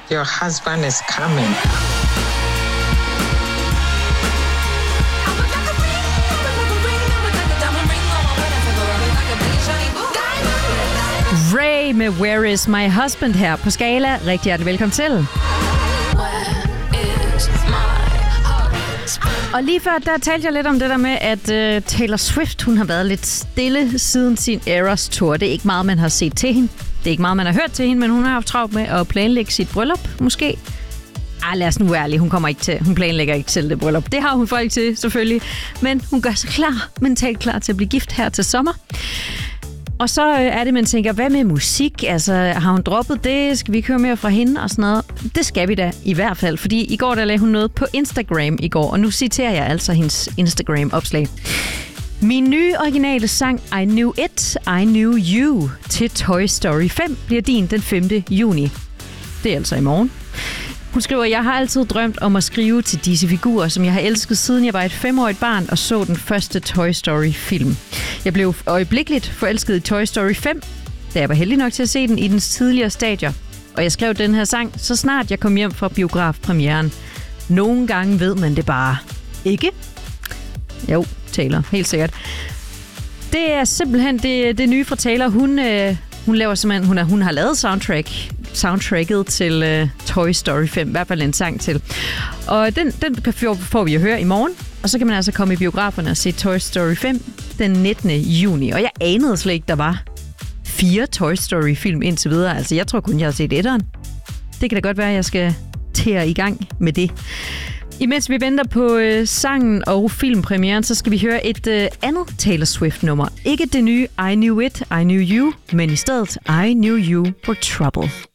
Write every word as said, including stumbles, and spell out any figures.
Your husband is coming. Ray med Where Is My Husband her på Skala. Rigtig hjertelig velkommen til. Og lige før, der talte jeg lidt om det der med, at uh, Taylor Swift, hun har været lidt stille siden sin Eras Tour. Det er ikke meget, man har set til hende. Det er ikke meget, man har hørt til hende, men hun har haft travlt med at planlægge sit bryllup, måske. Ej, lad os nu være ærlig. Hun kommer ikke til. Hun planlægger ikke selv det bryllup. Det har hun folk til, selvfølgelig. Men hun gør sig klar, mentalt klar til at blive gift her til sommer. Og så er det, man tænker, hvad med musik? Altså, har hun droppet det? Skal vi ikke høre mere fra hende og sådan noget? Det skal vi da i hvert fald, fordi i går der lagde hun noget på Instagram i går, og nu citerer jeg altså hendes Instagram-opslag. Min nye originale sang I Knew It, I Knew You til Toy Story fem bliver din den femte juni. Det er altså i morgen. Hun skriver, jeg har altid drømt om at skrive til disse figurer, som jeg har elsket siden jeg var et femårigt barn og så den første Toy Story-film. Jeg blev øjeblikkeligt forelsket i Toy Story fem, da jeg var heldig nok til at se den i dens tidligere stadier. Og jeg skrev den her sang, så snart jeg kom hjem fra biografpremieren. Nogle gange ved man det bare. Ikke? Jo, Taylor, helt sikkert. Det er simpelthen det, det nye fra Taylor. Hun, øh, hun laver simpelthen, hun, er, hun har lavet soundtrack, soundtracket til øh, Toy Story fem, i hvert fald en sang til. Og den, den får vi at høre i morgen, og så kan man altså komme i biograferne og se Toy Story fem den nittende juni. Og jeg anede slet ikke, der var fire Toy Story film indtil videre. Altså, jeg tror kun, jeg har set etteren. Det kan da godt være, at jeg skal til i gang med det. Imens vi venter på øh, sangen og filmpremieren, så skal vi høre et øh, andet Taylor Swift-nummer. Ikke det nye I Knew It, I Knew You, men i stedet I Knew You Were Trouble.